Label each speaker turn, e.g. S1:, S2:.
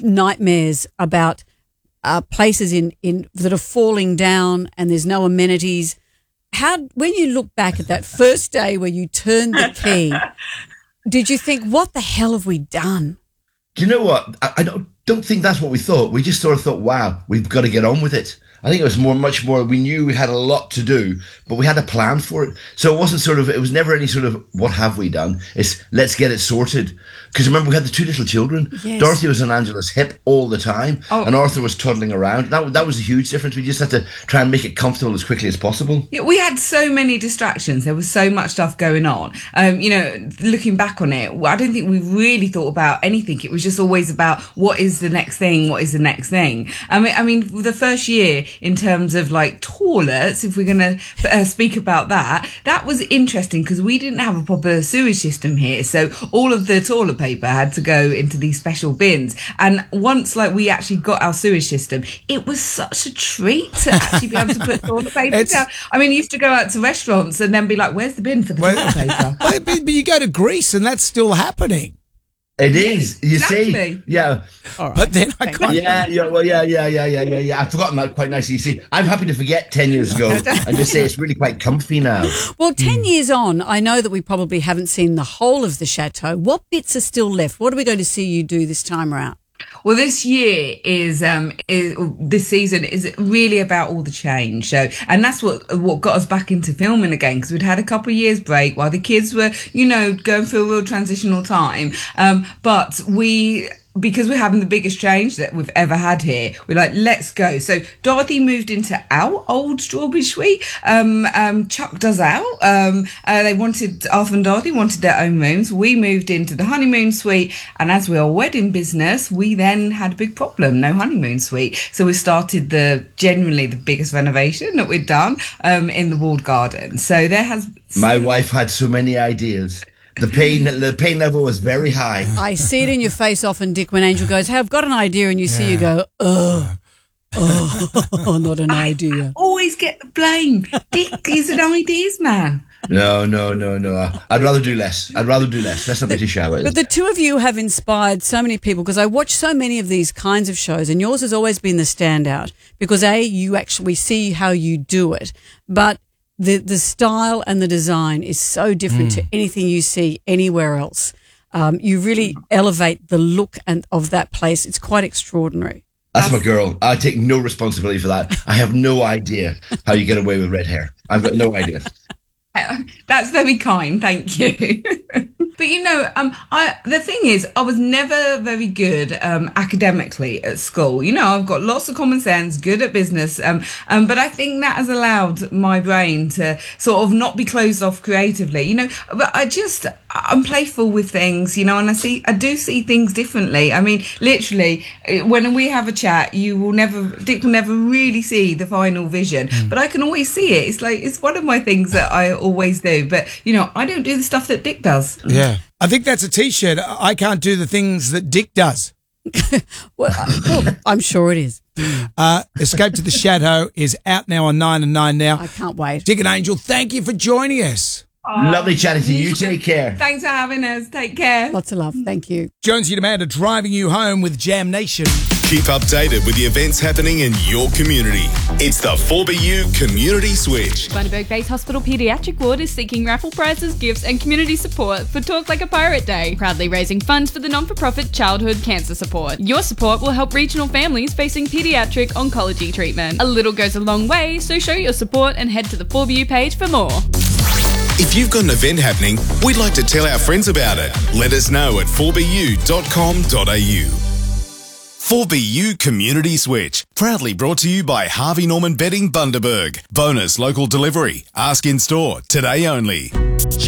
S1: nightmares about places in that are falling down and there's no amenities. When you look back at that first day where you turned the key, did you think, what the hell have we done?
S2: Do you know what? I don't think that's what we thought. We just sort of thought, wow, we've got to get on with it. I think it was much more, we knew we had a lot to do, but we had a plan for it. So it was never any sort of, what have we done? It's, let's get it sorted. Because remember, we had the two little children. Yes. Dorothy was on Angela's hip all the time, and Arthur was toddling around. That was a huge difference. We just had to try and make it comfortable as quickly as possible.
S3: Yeah, we had so many distractions. There was so much stuff going on. Looking back on it, I don't think we really thought about anything. It was just always about, what is the next thing? What is the next thing? I mean, the first year, in terms of like toilets, if we're going to speak about that was interesting because we didn't have a proper sewage system here. So all of the toilet paper had to go into these special bins. And once we actually got our sewage system, it was such a treat to actually be able to put toilet paper down. I mean, you used to go out to restaurants and then be like, where's the bin for the toilet paper?
S4: But you go to Greece and that's still happening.
S2: It is. You
S3: exactly.
S2: See, yeah.
S4: All right. But then I can't.
S2: Yeah. I've forgotten that quite nicely. You see, I'm happy to forget 10 years ago and just say it's really quite comfy now.
S1: Well, 10 years on, I know that we probably haven't seen the whole of the chateau. What bits are still left? What are we going to see you do this time around?
S3: Well, this year this season is really about all the change. So, and that's what got us back into filming again, because we'd had a couple of years break while the kids were, going through a real transitional time. But because we're having the biggest change that we've ever had here, we're like, let's go. So Dorothy moved into our old Strawberry Suite. Chuck does out. Arthur and Dorothy wanted their own rooms. We moved into the honeymoon suite. And as we're a wedding business, we then had a big problem, no honeymoon suite. So we started generally the biggest renovation that we'd done in the walled garden. So
S2: my wife had so many ideas. The pain level was very high.
S1: I see it in your face often, Dick, when Angel goes, hey, I've got an idea, and you see you go, not an idea.
S3: I always get the blame. Dick is an ideas man.
S2: No. I'd rather do less. Let's not be too shallow.
S1: But the two of you have inspired so many people, because I watch so many of these kinds of shows, and yours has always been the standout because, you actually see how you do it, but the style and the design is so different to anything you see anywhere else. You really elevate the look of that place. It's quite extraordinary.
S2: That's my girl. I take no responsibility for that. I have no idea how you get away with red hair. I've got no idea.
S3: That's very kind, thank you. But the thing is, I was never very good academically at school. I've got lots of common sense, good at business, but I think that has allowed my brain to sort of not be closed off creatively. But I'm playful with things, and I do see things differently. I mean, literally, when we have a chat, Dick will never really see the final vision, but I can always see it. It's one of my things that I always do. But I don't do the stuff that Dick does.
S4: Yeah. I think that's a T-shirt. I can't do the things that Dick does.
S1: Well, I'm sure it is.
S4: Escape to the Chateau is out now on 9 and 9 now.
S1: I can't wait.
S4: Dick and Angel, thank you for joining us.
S2: Lovely chatting to you. Take care.
S3: Thanks for having us. Take care.
S1: Lots of love. Thank you.
S4: Jonesy and Amanda driving you home with Jam Nation.
S5: Keep updated with the events happening in your community. It's the 4BU Community Switch.
S6: Bundaberg Base Hospital Paediatric Ward is seeking raffle prizes, gifts and community support for Talk Like a Pirate Day, proudly raising funds for the non-for-profit Childhood Cancer Support. Your support will help regional families facing paediatric oncology treatment. A little goes a long way, so show your support and head to the 4BU page for more.
S5: If you've got an event happening, we'd like to tell our friends about it. Let us know at 4bu.com.au. 4BU Community Switch, proudly brought to you by Harvey Norman Bedding Bundaberg. Bonus local delivery. Ask in store, today only.